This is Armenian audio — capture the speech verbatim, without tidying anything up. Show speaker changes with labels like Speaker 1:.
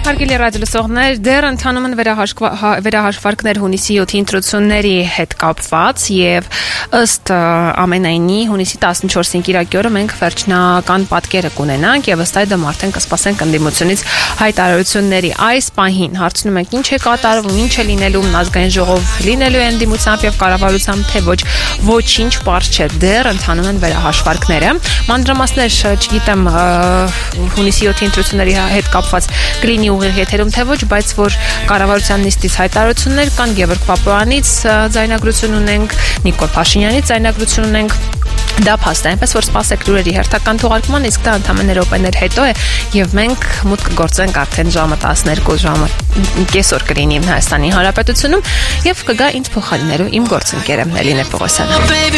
Speaker 1: Հարգելի ռադիոլսողներ, դեռ ընթանում են վերահաշվարկներ հունիսի յոթի ընտրությունների հետ կապված եւ ըստ ամենայնի հունիսի տասնչորսին կիրակի օրը մենք վերջնական պատկերը կունենանք եւ ըստ այդմ արդեն կսպասենք ընդդիմությունից հայտարարությունների։ Այս պահին հարցնում ենք ինչ է կատարվում, ինչ է լինելու, ազգային ժողով լինելու է ընդդիմությամբ եւ կառավարությամբ, թե ոչ, ոչինչ պարզ չէ, դեռ ընթանում են վերահաշվարկները։ Մանրամասներ չգիտեմ հունիսի յոթի ընտրությունների հետ կապված կլինի ուղիղ եթերում թե ոչ, բայց որ կառավարության նիստից հայտարարություններ կան, Գևորգ Պապոյանից ձայնագրություն ունենք, Նիկոլ Փաշինյանից ձայնագրություն ունենք, դա փաստ է, այնպես որ սպասեք լուրերի հերթական թողարկման, իսկ դա ընդամենը րոպեներ հետո է եւ մենք մուտք կգործենք արդեն ժամը տասներկու ժամը կեսօր կլինի Հայաստանի Հանրապետությունում եւ կգա ինձ փոխարինելու իմ գործընկերը Էլինե Պողոսյանը։